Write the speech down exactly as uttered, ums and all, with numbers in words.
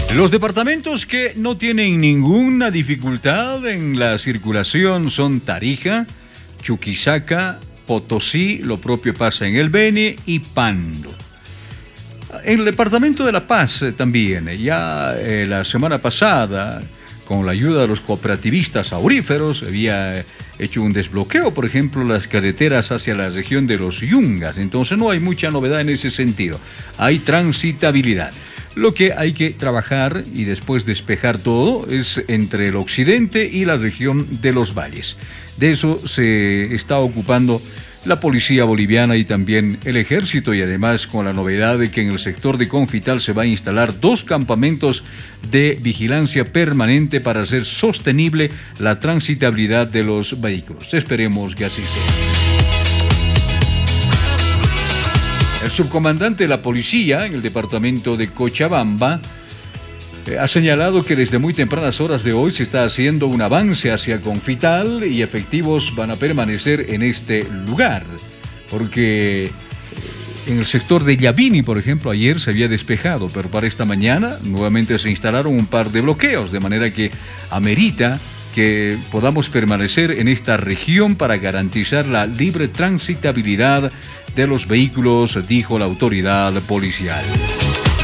Los departamentos que no tienen ninguna dificultad en la circulación son Tarija, Chuquisaca, Potosí, lo propio pasa en el Beni y Pando. En el departamento de La Paz eh, también, eh, ya eh, la semana pasada, con la ayuda de los cooperativistas auríferos, había hecho un desbloqueo, por ejemplo, las carreteras hacia la región de los Yungas. Entonces no hay mucha novedad en ese sentido. Hay transitabilidad. Lo que hay que trabajar y después despejar todo es entre el occidente y la región de los valles. De eso se está ocupando la policía boliviana y también el ejército, y además con la novedad de que en el sector de Confital se va a instalar dos campamentos de vigilancia permanente para hacer sostenible la transitabilidad de los vehículos. Esperemos que así sea. El subcomandante de la policía en el departamento de Cochabamba eh, ha señalado que desde muy tempranas horas de hoy se está haciendo un avance hacia Confital y efectivos van a permanecer en este lugar, porque eh, en el sector de Yavini, por ejemplo, ayer se había despejado, pero para esta mañana nuevamente se instalaron un par de bloqueos, de manera que amerita que podamos permanecer en esta región para garantizar la libre transitabilidad de los vehículos, dijo la autoridad policial.